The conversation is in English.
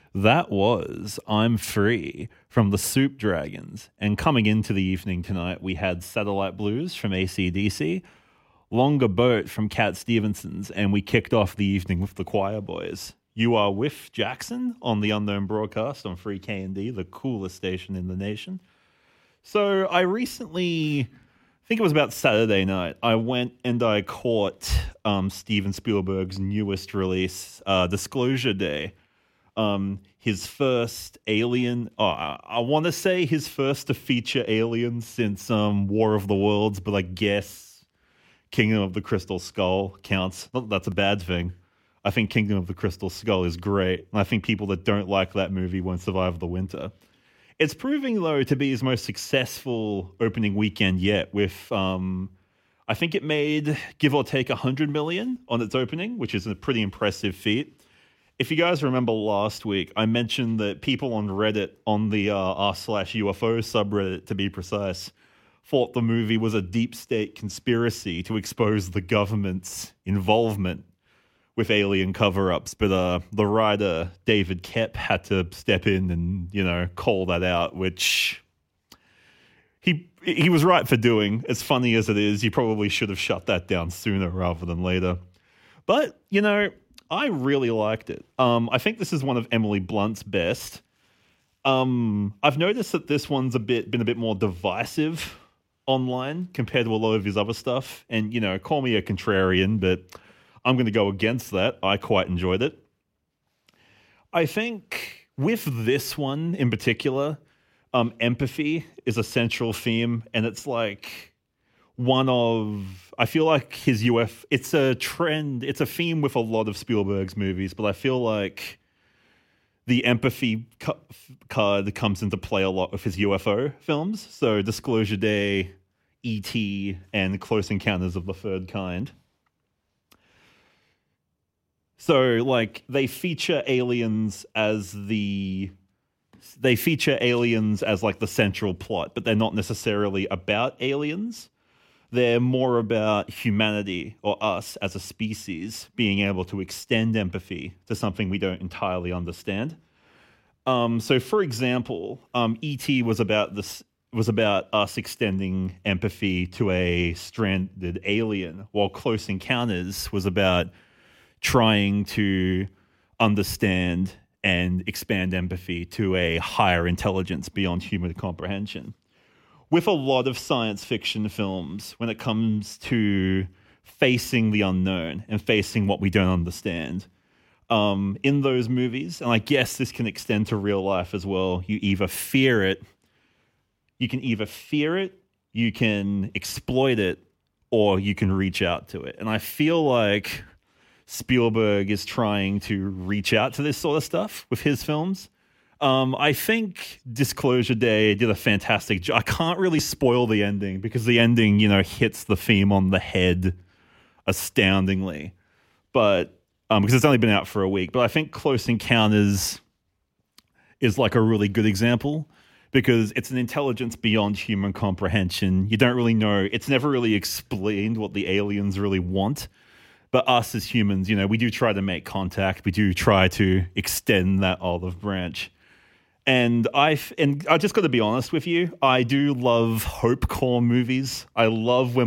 That was I'm Free from the Soup Dragons. And coming into the evening tonight, we had Satellite Blues from AC/DC, Longer Boat from Cat Stevenson's, and we kicked off the evening with the Choir Boys. You are with Jackson on the Unknown Broadcast on Free K&D, the coolest station in the nation. So I recently, I think it was about Saturday night, I went and I caught Steven Spielberg's newest release, Disclosure Day. His first Alien, I want to say his first to feature aliens since War of the Worlds, but I guess Kingdom of the Crystal Skull counts. Not that that's a bad thing. I think Kingdom of the Crystal Skull is great, and I think people that don't like that movie won't survive the winter. It's proving, though, to be his most successful opening weekend yet, with, I think it made, give or take, $100 million on its opening, which is a pretty impressive feat. If you guys remember last week, I mentioned that people on Reddit, on the r/UFO subreddit to be precise, thought the movie was a deep state conspiracy to expose the government's involvement with alien cover-ups. But the writer, David Koepp, had to step in and, call that out, which he was right for doing. As funny as it is, he probably should have shut that down sooner rather than later. But, I really liked it. I think this is one of Emily Blunt's best. I've noticed that this one's been a bit more divisive online compared to a lot of his other stuff. And, call me a contrarian, but I'm going to go against that. I quite enjoyed it. I think with this one in particular, empathy is a central theme, and it's like I feel like his it's a trend, it's a theme with a lot of Spielberg's movies, but I feel like the empathy card comes into play a lot with his UFO films. So Disclosure Day, E.T., and Close Encounters of the Third Kind. So, they feature aliens as the central plot, but they're not necessarily about aliens. They're more about humanity, or us as a species, being able to extend empathy to something we don't entirely understand. So, for example, E.T. was about us extending empathy to a stranded alien, while Close Encounters was about trying to understand and expand empathy to a higher intelligence beyond human comprehension. With a lot of science fiction films, when it comes to facing the unknown and facing what we don't understand, in those movies, and I guess this can extend to real life as well, you can either fear it, you can exploit it, or you can reach out to it. And I feel like Spielberg is trying to reach out to this sort of stuff with his films. I think Disclosure Day did a fantastic job. I can't really spoil the ending because the ending, hits the theme on the head astoundingly. But because it's only been out for a week. But I think Close Encounters is a really good example because it's an intelligence beyond human comprehension. You don't really know. It's never really explained what the aliens really want. But us as humans, we do try to make contact. We do try to extend that olive branch. And I just got to be honest with you, I do love hope core movies. I love when